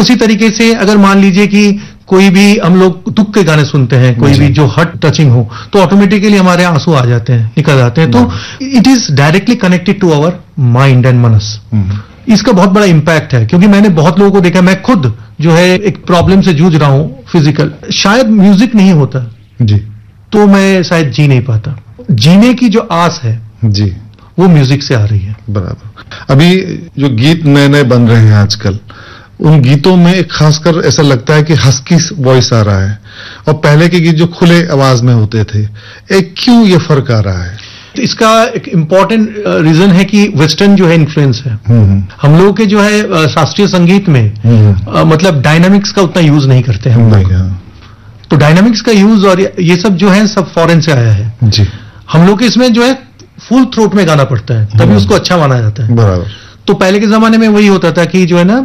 उसी तरीके से अगर मान लीजिए कि कोई भी हम लोग दुख के गाने सुनते हैं, कोई भी जो हार्ट टचिंग हो, तो ऑटोमेटिकली हमारे आंसू आ जाते हैं, निकल जाते हैं। तो it is directly connected to our mind and मनस। इसका बहुत बड़ा इंपैक्ट है, क्योंकि मैंने बहुत लोगों को देखा, मैं खुद जो है एक प्रॉब्लम से जूझ रहा हूं फिजिकल, शायद म्यूजिक नहीं होता जी तो मैं शायद जी नहीं पाता। जीने की जो आस है जी वो म्यूजिक से आ रही है। बराबर। अभी जो गीत नए नए बन रहे हैं आजकल, उन गीतों में एक खासकर ऐसा लगता है कि हस्की वॉइस आ रहा है, और पहले के गीत जो खुले आवाज में होते थे, एक क्यों ये फर्क आ रहा है? तो इसका एक इम्पॉर्टेंट रीजन है कि वेस्टर्न जो है इन्फ्लुएंस है। हम लोग के जो है शास्त्रीय संगीत में मतलब डायनामिक्स का उतना यूज नहीं करते हम लोग। तो डायनामिक्स का यूज और ये सब जो है सब फॉरेन से आया है जी। हम लोग के इसमें जो है फुल थ्रोट में गाना पड़ता है, तभी उसको अच्छा माना जाता है। बराबर। तो पहले के जमाने में वही होता था कि जो है ना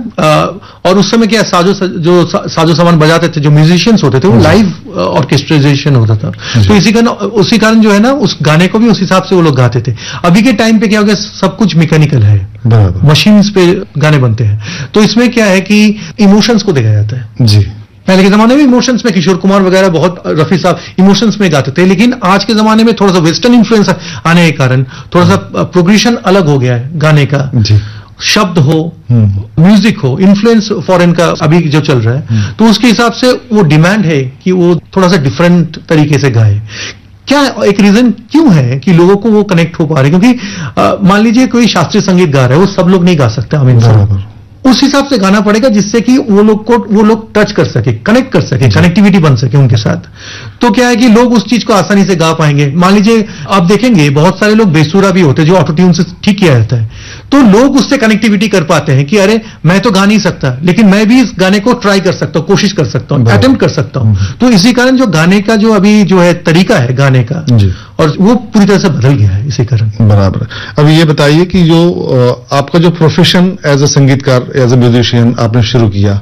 और उस समय क्या साजो सामान बजाते थे, जो म्यूजिशियंस होते थे, वो लाइव ऑर्केस्ट्राइजेशन होता था। तो उसी कारण जो है ना उस गाने को भी उस हिसाब से वो लोग गाते थे। अभी के टाइम पे क्या हो गया, सब कुछ मैकेनिकल है, मशीन्स पे गाने बनते हैं। तो इसमें क्या है कि इमोशंस को देखा जाता है जी। पहले के जमाने में इमोशंस में किशोर कुमार वगैरह, बहुत रफी साहब इमोशंस में गाते थे, लेकिन आज के जमाने में थोड़ा सा वेस्टर्न इन्फ्लुएंस आने के कारण थोड़ा सा प्रोग्रेशन अलग हो गया है गाने का। जी। शब्द हो, म्यूजिक हो, इन्फ्लुएंस फॉरेन का अभी जो चल रहा है, तो उसके हिसाब से वो डिमांड है कि वो थोड़ा सा डिफरेंट तरीके से गाए। क्या एक रीजन क्यों है कि लोगों को वो कनेक्ट हो पा रहे? क्योंकि मान लीजिए कोई शास्त्रीय संगीत गा रहा है, वो सब लोग नहीं गा सकते आमिर साहब, उस हिसाब से गाना पड़ेगा जिससे कि वो लोग टच कर सके, कनेक्ट कर सके, कनेक्टिविटी बन सके उनके साथ। तो क्या है कि लोग उस चीज को आसानी से गा पाएंगे। मान लीजिए आप देखेंगे बहुत सारे लोग बेसुरा भी होते हैं, जो ऑटो ट्यून से ठीक किया जाता है, तो लोग उससे कनेक्टिविटी कर पाते हैं कि अरे मैं तो गा नहीं सकता, लेकिन मैं भी इस गाने को ट्राई कर सकता हूं, कोशिश कर सकता हूं, अटेम्प्ट कर सकता हूं। तो इसी कारण जो गाने का जो अभी जो है तरीका है गाने का, और वो पूरी तरह से बदल गया है इसी कारण। बराबर। अब ये बताइए कि जो आपका जो प्रोफेशन एज ए संगीतकार, एज ए म्यूजिशियन आपने शुरू किया,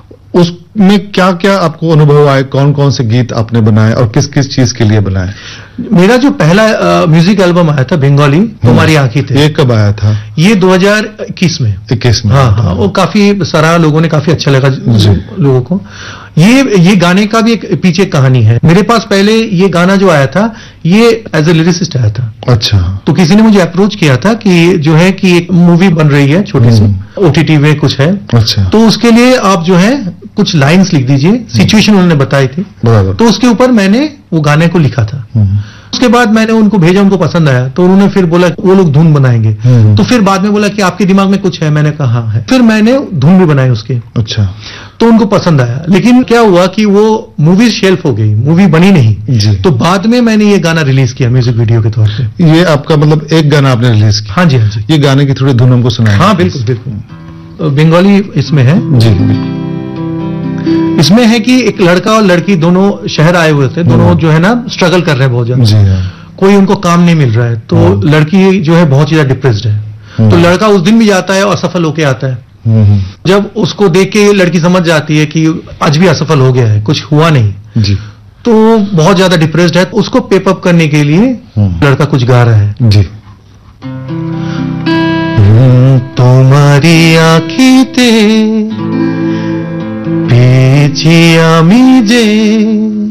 उसमें क्या क्या आपको अनुभव आए? कौन कौन से गीत आपने बनाए और किस किस चीज के लिए बनाए? मेरा जो पहला म्यूजिक एल्बम आया था बंगाली, तुम्हारी आंखें थे, ये कब आया था? ये 2021 में। 21 में? हाँ, वो काफी सराहा लोगों ने, काफी अच्छा लगा लोगों को। ये गाने का भी एक पीछे कहानी है। मेरे पास पहले ये गाना जो आया था, ये एज ए लिरिसिस्ट आया था। अच्छा। तो किसी ने मुझे अप्रोच किया था कि जो है कि एक मूवी बन रही है छोटी सी, OTT में कुछ है। अच्छा। तो उसके लिए आप जो है कुछ लाइंस लिख दीजिए, सिचुएशन उन्होंने बताई थी, तो उसके ऊपर मैंने वो गाने को लिखा था। उसके बाद मैंने उनको भेजा, उनको पसंद आया, तो उन्होंने फिर बोला वो लोग धुन बनाएंगे। तो फिर बाद में बोला कि आपके दिमाग में कुछ है, मैंने कहा हाँ है। फिर मैंने धुन भी बनाई उसके। अच्छा। तो उनको पसंद आया, लेकिन क्या हुआ कि वो मूवी शेल्फ हो गई, मूवी बनी नहीं जी। तो बाद में मैंने ये गाना रिलीज किया म्यूजिक वीडियो के तौर पे। ये आपका मतलब एक गाना आपने रिलीज किया? हाँ जी, हाँ जी। ये गाने की थोड़ी धुन हमको सुनाएं। हाँ बिल्कुल बिल्कुल। बंगाली इसमें है जी। इसमें है कि एक लड़का और लड़की दोनों शहर आए हुए थे, दोनों जो है ना स्ट्रगल कर रहे हैं बहुत ज्यादा। जी हाँ। कोई उनको काम नहीं मिल रहा है, तो लड़की जो है बहुत ज्यादा डिप्रेस्ड है। तो लड़का उस दिन भी जाता है और असफल होके आता है। जब उसको देख के लड़की समझ जाती है कि आज भी असफल हो गया है, कुछ हुआ नहीं जी। तो बहुत ज्यादा डिप्रेस्ड है। उसको पेप अप करने के लिए लड़का कुछ गा रहा है जी। तुम्हारी आँखीते পেয়েছি আমি যে